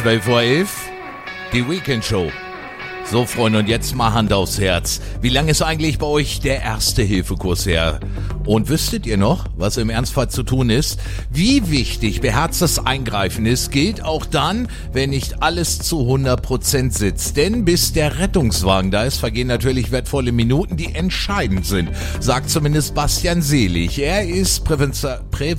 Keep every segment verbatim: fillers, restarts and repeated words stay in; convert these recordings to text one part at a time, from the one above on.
zwölf Uhr elf, die Weekend Show. So, Freunde, und jetzt mal Hand aufs Herz. Wie lange ist eigentlich bei euch der Erste-Hilfe-Kurs her? Und wüsstet ihr noch, was im Ernstfall zu tun ist? Wie wichtig beherztes Eingreifen ist, gilt auch dann, wenn nicht alles zu hundert Prozent sitzt. Denn bis der Rettungswagen da ist, vergehen natürlich wertvolle Minuten, die entscheidend sind, sagt zumindest Bastian Selig. Er ist Präven-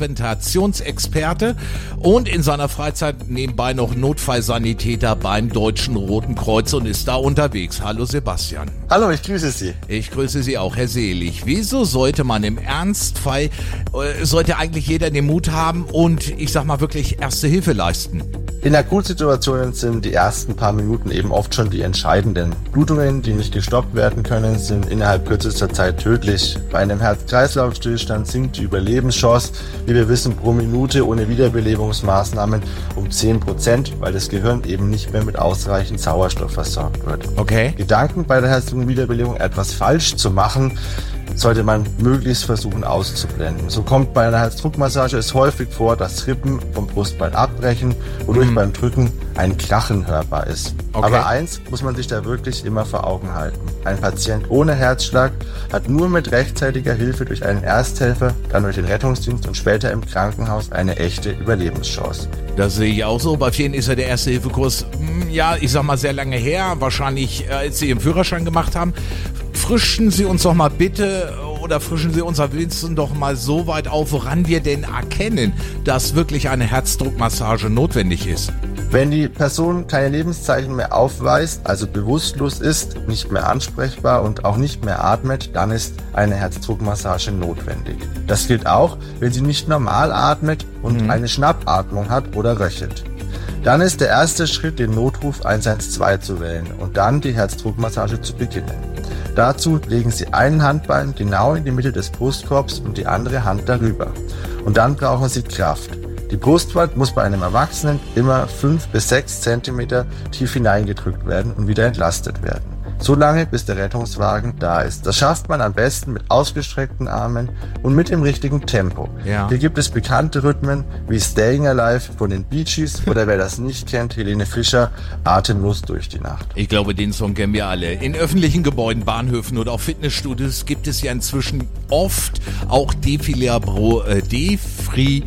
Präventationsexperte und in seiner Freizeit nebenbei noch Notfallsanitäter beim Deutschen Roten Kreuz und ist da unterwegs. Hallo Sebastian. Hallo, ich grüße Sie. Ich grüße Sie auch, Herr Selig. Wieso sollte man im Ernstfall, äh, sollte eigentlich jeder den Mut haben und, ich sag mal, wirklich Erste Hilfe leisten? In Akutsituationen sind die ersten paar Minuten eben oft schon die entscheidenden. Blutungen, die nicht gestoppt werden können, sind innerhalb kürzester Zeit tödlich. Bei einem Herz-Kreislauf-Stillstand sinkt die Überlebenschance, wie wir wissen, pro Minute ohne Wiederbelebungsmaßnahmen um zehn Prozent, weil das Gehirn eben nicht mehr mit ausreichend Sauerstoff versorgt wird. Okay. Gedanken bei der Herz-Lungen-Wiederbelebung etwas falsch zu machen, sollte man möglichst versuchen auszublenden. So kommt bei einer Herzdruckmassage es häufig vor, dass Rippen vom Brustbein abbrechen, wodurch mhm. beim Drücken ein Krachen hörbar ist. Okay. Aber eins muss man sich da wirklich immer vor Augen halten. Ein Patient ohne Herzschlag hat nur mit rechtzeitiger Hilfe durch einen Ersthelfer, dann durch den Rettungsdienst und später im Krankenhaus eine echte Überlebenschance. Das sehe ich auch so. Bei vielen ist ja der Erste-Hilfe-Kurs, ja, ich sag mal, sehr lange her. Wahrscheinlich, als Sie Ihren Führerschein gemacht haben. Frischen Sie uns doch mal bitte oder frischen Sie unser Wissen doch mal so weit auf, woran wir denn erkennen, dass wirklich eine Herzdruckmassage notwendig ist. Wenn die Person keine Lebenszeichen mehr aufweist, also bewusstlos ist, nicht mehr ansprechbar und auch nicht mehr atmet, dann ist eine Herzdruckmassage notwendig. Das gilt auch, wenn sie nicht normal atmet und mhm. eine Schnappatmung hat oder röchelt. Dann ist der erste Schritt, den Notruf eins eins zwei zu wählen und dann die Herzdruckmassage zu beginnen. Dazu legen Sie ein Handbein genau in die Mitte des Brustkorbs und die andere Hand darüber. Und dann brauchen Sie Kraft. Die Brustwand muss bei einem Erwachsenen immer fünf bis sechs Zentimeter tief hineingedrückt werden und wieder entlastet werden. So lange, bis der Rettungswagen da ist. Das schafft man am besten mit ausgestreckten Armen und mit dem richtigen Tempo. Ja. Hier gibt es bekannte Rhythmen wie Staying Alive von den Bee Gees oder wer das nicht kennt, Helene Fischer, Atemlos durch die Nacht. Ich glaube, den Song kennen wir alle. In öffentlichen Gebäuden, Bahnhöfen oder auch Fitnessstudios gibt es ja inzwischen oft auch Defilabro, äh, Defri,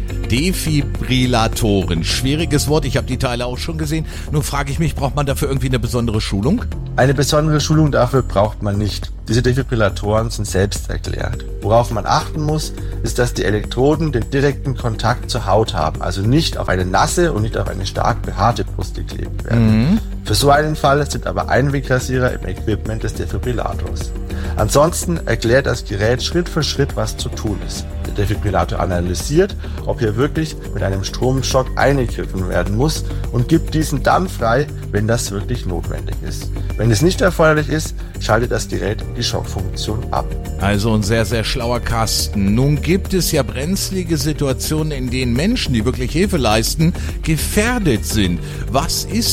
Defibrillatoren. Schwieriges Wort, ich habe die Teile auch schon gesehen. Nun frage ich mich, braucht man dafür irgendwie eine besondere Schulung? Eine besondere Schulung dafür braucht man nicht. Diese Defibrillatoren sind selbst erklärt. Worauf man achten muss, ist, dass die Elektroden den direkten Kontakt zur Haut haben, also nicht auf eine nasse und nicht auf eine stark behaarte Brust geklebt werden. Mhm. Für so einen Fall sind aber Einwegrasierer im Equipment des Defibrillators. Ansonsten erklärt das Gerät Schritt für Schritt, was zu tun ist. Der Defibrillator analysiert, ob hier wirklich mit einem Stromschock eingegriffen werden muss und gibt diesen dann frei, wenn das wirklich notwendig ist. Wenn es nicht erforderlich ist, schaltet das Gerät die Schockfunktion ab. Also ein sehr, sehr schlauer Kasten. Nun gibt es ja brenzlige Situationen, in denen Menschen, die wirklich Hilfe leisten, gefährdet sind. Was ist